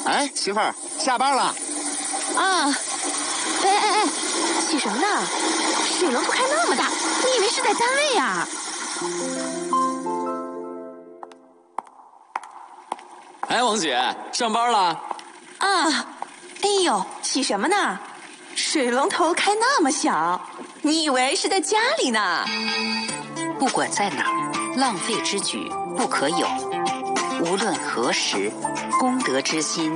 哎，媳妇儿，下班了。 啊！哎，洗什么呢？水龙头开那么大，你以为是在单位呀？ 哎，王姐，上班了？ 啊！哎呦，洗什么呢？水龙头开那么小，你以为是在家里呢？ 不管在哪儿，浪费之举不可有。无论何时，公德之心